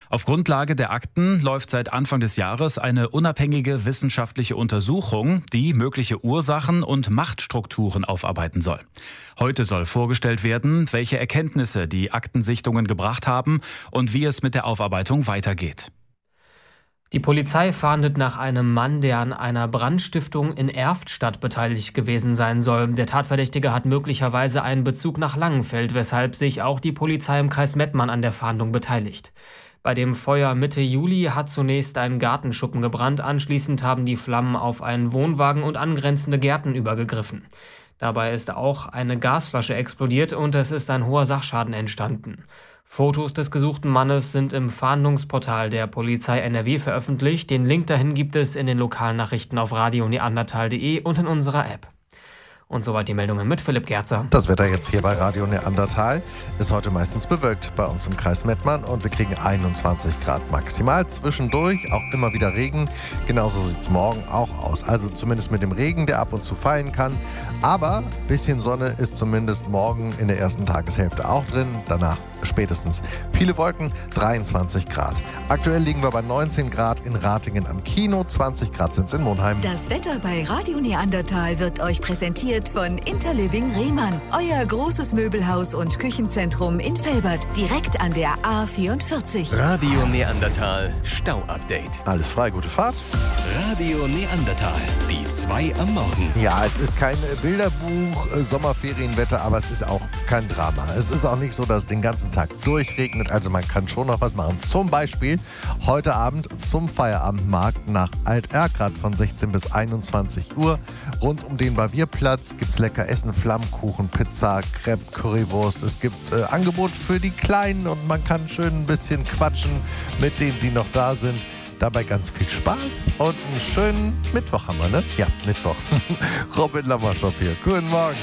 Auf Grundlage der Akten läuft seit Anfang des Jahres eine unabhängige wissenschaftliche Untersuchung, die mögliche Ursachen und Machtstrukturen aufarbeiten soll. Heute soll vorgestellt werden, welche Erkenntnisse die Aktensichtungen gebracht haben und wie es mit der Aufarbeitung weitergeht. Die Polizei fahndet nach einem Mann, der an einer Brandstiftung in Erftstadt beteiligt gewesen sein soll. Der Tatverdächtige hat möglicherweise einen Bezug nach Langenfeld, weshalb sich auch die Polizei im Kreis Mettmann an der Fahndung beteiligt. Bei dem Feuer Mitte Juli hat zunächst ein Gartenschuppen gebrannt, anschließend haben die Flammen auf einen Wohnwagen und angrenzende Gärten übergegriffen. Dabei ist auch eine Gasflasche explodiert und es ist ein hoher Sachschaden entstanden. Fotos des gesuchten Mannes sind im Fahndungsportal der Polizei NRW veröffentlicht. Den Link dahin gibt es in den Lokalnachrichten auf radioneandertal.de und in unserer App. Und soweit die Meldungen mit Philipp Gerzer. Das Wetter jetzt hier bei Radio Neandertal ist heute meistens bewölkt bei uns im Kreis Mettmann und wir kriegen 21 Grad maximal. Zwischendurch auch immer wieder Regen. Genauso sieht es morgen auch aus. Also zumindest mit dem Regen, der ab und zu fallen kann. Aber ein bisschen Sonne ist zumindest morgen in der ersten Tageshälfte auch drin. Danach spätestens viele Wolken, 23 Grad. Aktuell liegen wir bei 19 Grad in Ratingen am Kino, 20 Grad sind es in Monheim. Das Wetter bei Radio Neandertal wird euch präsentiert von Interliving Rehmann. Euer großes Möbelhaus und Küchenzentrum in Velbert, direkt an der A44. Radio Neandertal Stau-Update. Alles frei, gute Fahrt. Radio Neandertal, die 2 am Morgen. Ja, es ist kein Bilderbuch, Sommerferienwetter, aber es ist auch kein Drama. Es ist auch nicht so, dass es den ganzen Tag durchregnet, also man kann schon noch was machen. Zum Beispiel heute Abend zum Feierabendmarkt nach Alt-Erkrath von 16 bis 21 Uhr. Rund um den Bavierplatz gibt es lecker Essen, Flammkuchen, Pizza, Crepe, Currywurst. Es gibt Angebot für die Kleinen und man kann schön ein bisschen quatschen mit denen, die noch da sind. Dabei ganz viel Spaß und einen schönen Mittwoch haben wir, ne? Ja, Mittwoch. Robin Lammerschop hier. Guten Morgen.